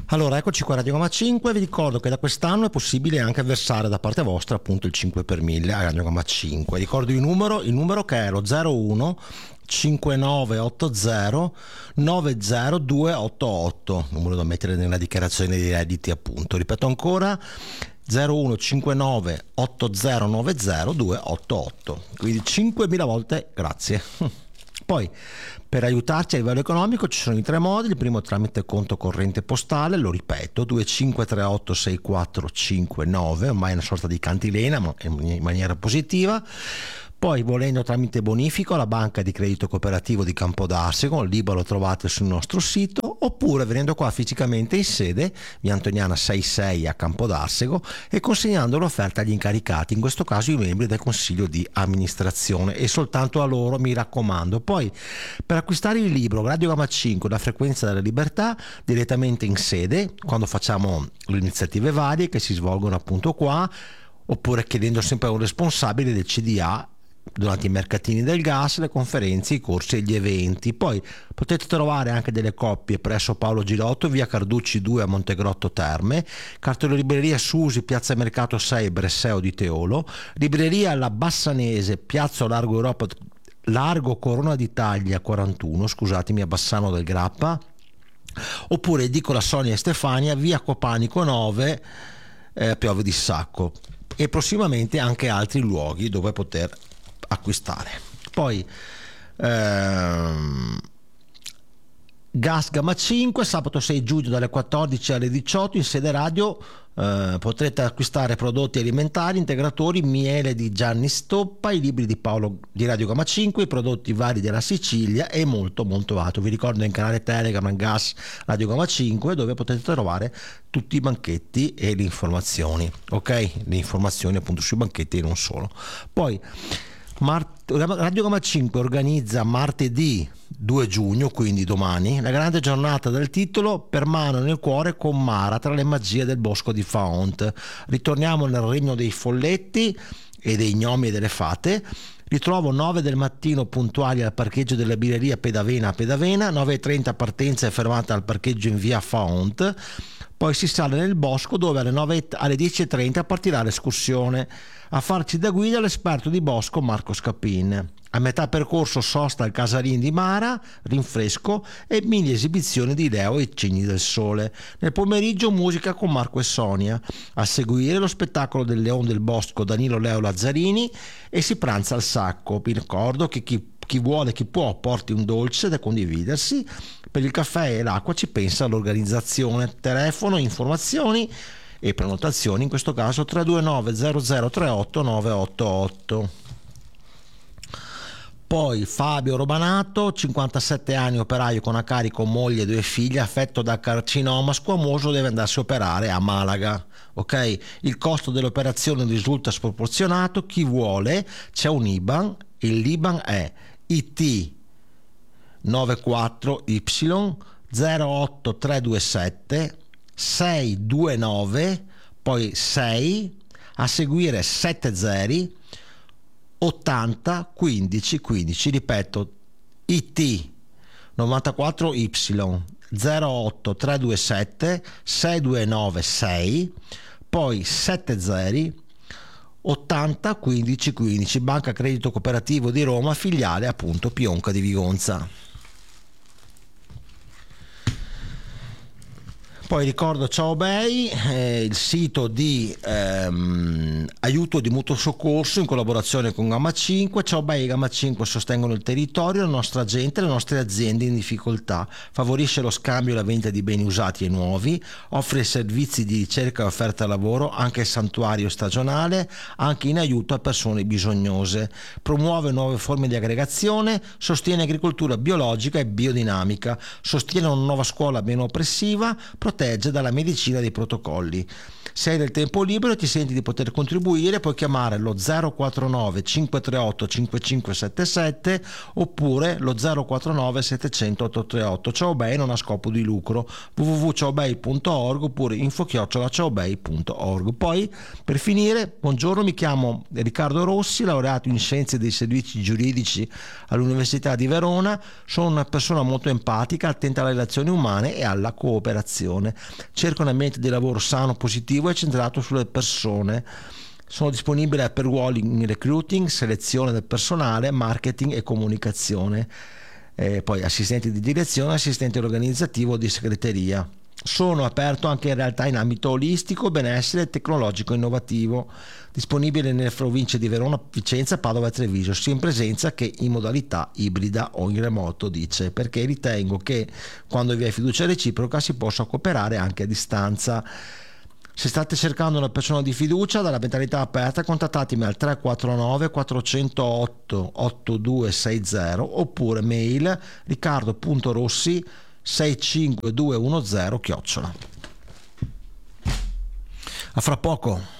Allora, eccoci qua a Radio Gama 5, vi ricordo che da quest'anno è possibile anche versare da parte vostra appunto il 5 per 1000 a Radio Gama 5. Ricordo il numero che è lo 01 5980 90288, numero da mettere nella dichiarazione dei redditi appunto. Ripeto ancora, 01 59 80 90 288, quindi 5.000 volte grazie. Poi per aiutarci a livello economico ci sono i tre modi: il primo tramite conto corrente postale, lo ripeto, 25386459, ormai è una sorta di cantilena ma in maniera positiva. Poi volendo tramite bonifico alla banca di credito cooperativo di Campodarsego, il libro lo trovate sul nostro sito, oppure venendo qua fisicamente in sede, via Antoniana 66 a Campodarsego, e consegnando l'offerta agli incaricati, in questo caso i membri del consiglio di amministrazione, e soltanto a loro, mi raccomando. Poi per acquistare il libro Radio Gama 5, La frequenza della libertà, direttamente in sede, quando facciamo le iniziative varie che si svolgono appunto qua, oppure chiedendo sempre a un responsabile del CDA durante i mercatini del gas, le conferenze, i corsi e gli eventi. Poi potete trovare anche delle coppie presso Paolo Girotto, via Carducci 2 a Montegrotto Terme, cartolibreria Susi, piazza Mercato 6, Bresseo di Teolo, libreria La Bassanese, piazza Largo Europa, Largo Corona d'Italia 41, scusatemi, a Bassano del Grappa, oppure edicola Sonia e Stefania, via Copanico 9 a Piove di Sacco, e prossimamente anche altri luoghi dove poter acquistare. Poi Gas Gama 5, sabato 6 giugno dalle 14 alle 18 in sede radio. Potrete acquistare prodotti alimentari, integratori, miele di Gianni Stoppa, i libri di Paolo di Radio Gama 5, i prodotti vari della Sicilia e molto molto altro. Vi ricordo in canale Telegram Gas Radio Gama 5, dove potete trovare tutti i banchetti e le informazioni, ok? Le informazioni appunto sui banchetti e non solo. Poi Radio Gama 5 organizza martedì 2 giugno, quindi domani, la grande giornata del titolo Per mano nel cuore con Mara, tra le magie del bosco di Faunt. Ritorniamo nel regno dei folletti e dei gnomi e delle fate. Ritrovo 9 del mattino puntuali al parcheggio della birreria Pedavena a Pedavena, 9:30 partenza e fermata al parcheggio in via Faunt. Poi si sale nel bosco, dove alle 10:30 partirà l'escursione. A farci da guida l'esperto di bosco Marco Scapin. A metà percorso sosta al Casarin di Mara, rinfresco e mini esibizione di Leo e Cigni del Sole. Nel pomeriggio musica con Marco e Sonia. A seguire lo spettacolo del Leon del Bosco Danilo Leo Lazzarini e si pranza al sacco. Vi ricordo che chi vuole, chi può, porti un dolce da condividersi. Per il caffè e l'acqua ci pensa l'organizzazione. Telefono, informazioni e prenotazioni, in questo caso 329 0038 988. Poi Fabio Robanato, 57 anni, operaio con a carico moglie e 2 figlie, affetto da carcinoma squamoso, deve andarsi a operare a Malaga. Ok, il costo dell'operazione risulta sproporzionato. Chi vuole, c'è un IBAN, l'IBAN è IT 94Y 08327 629, poi 6, a seguire 70 80 15 15, ripeto, IT 94Y 08327 629 6, poi 70 80 15 15, Banca Credito Cooperativo di Roma, filiale appunto Pionca di Vigonza. Poi ricordo Ciao Bei, il sito di aiuto di mutuo soccorso in collaborazione con Gama 5. Ciao Bei e Gama 5 sostengono il territorio, la nostra gente, le nostre aziende in difficoltà, favorisce lo scambio e la vendita di beni usati e nuovi, offre servizi di ricerca e offerta lavoro, anche santuario stagionale, anche in aiuto a persone bisognose, promuove nuove forme di aggregazione, sostiene agricoltura biologica e biodinamica, sostiene una nuova scuola meno oppressiva, protegge dalla medicina dei protocolli. Se hai del tempo libero e ti senti di poter contribuire, puoi chiamare lo 049 538 5577 oppure lo 049 700 838. Ciao Bei non ha scopo di lucro, www.ciaobei.org oppure info@ciaobei.org. Poi per finire, buongiorno, mi chiamo Riccardo Rossi, laureato in scienze dei servizi giuridici all'Università di Verona. Sono una persona molto empatica, attenta alle relazioni umane e alla cooperazione. comunicazione. Cerca un ambiente di lavoro sano, positivo e centrato sulle persone. Sono disponibili per ruoli in recruiting, selezione del personale, marketing e comunicazione. Poi assistenti di direzione, assistente organizzativo, di segreteria. Sono aperto anche in realtà in ambito olistico, benessere e tecnologico innovativo, disponibile nelle province di Verona, Vicenza, Padova e Treviso, sia in presenza che in modalità ibrida o in remoto, dice, perché ritengo che quando vi è fiducia reciproca si possa cooperare anche a distanza. Se state cercando una persona di fiducia dalla mentalità aperta, contattatemi al 349 408 8260 oppure mail riccardo.rossi65210 @. A fra poco.